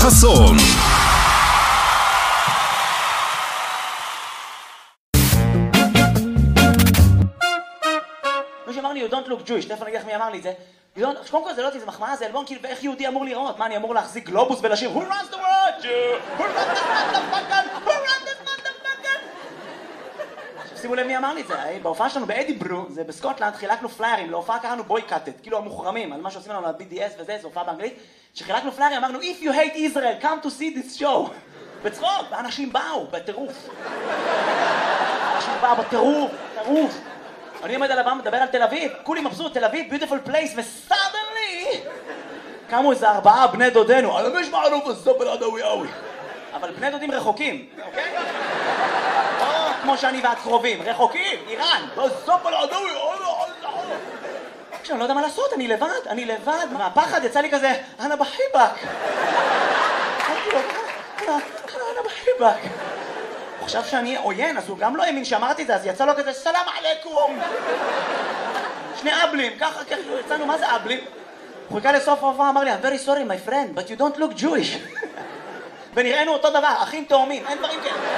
חסון. מי שאמר לי, you don't look Jewish, תכף אני אגיד לך מי אמר לי את זה. קודם כל זה לא אותי, זה מחמאה, זה אלבום, כאילו, ואיך יהודי אמור לראות? מה, אני אמור להחזיק גלובוס ולשיר Who runs the world, Jew? Who runs the motherfucker? Who runs the motherfucker? עכשיו שימו לב מי אמר לי את זה, בהופעה שלנו באדיברו, זה בסקוטלנד, חילקנו פליירים, להופעה קראנו boycotted, כאילו המוחרמים, על מה שעושים לנו ל-BDS וזה, זו הופעה באנגלית, שחילקנו פליירים, אמרנו, If you hate Israel, come to see this show. בצחוק, ואנשים באו, בטירוף. אנשים באו בטירוף, טירוף. אני עומד על הבמה, מדבר על תל אביב, כולי מבסוט, תל אביב, beautiful place, וסדנלי קמו איזה 4 בני דודנו, אני מש מערוף הסופר עדווי אווי. אבל בני דודים רחוקים, אוקיי? לא כמו שאני ואת קרובים, רחוקים, איראן, הסופר עדווי אווי. עכשיו, אני לא יודע מה לעשות, אני לבד, מהפחד יצא לי כזה, אנה בחיבק. אמרתי לו, אנה בחיבק. הוא חשב שאני עוין, אז הוא גם לא האמין שאמרתי את זה, אז יצא לו כזה, סלאם עליכום. 2 אבלים, ככה, יצאנו, מה זה אבלים? הוא חיכה לסוף ההופעה, אמר לי, I'm very sorry my friend, but you don't look Jewish. ונראינו אותו דבר, אחים תאומים, אין דברים כאלה.